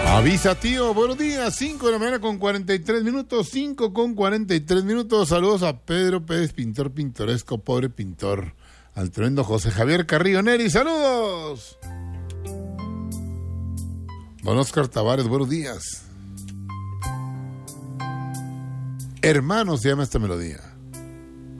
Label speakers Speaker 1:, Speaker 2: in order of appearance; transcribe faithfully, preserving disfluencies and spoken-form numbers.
Speaker 1: Avisa, tío, buenos días, cinco de la mañana con cuarenta y tres minutos, cinco con cuarenta y tres minutos. Saludos a Pedro Pérez, pintor pintoresco, pobre pintor. Al tremendo José Javier Carrillo Neri, saludos. Don Oscar Tavares, buenos días. Hermanos se llama esta melodía.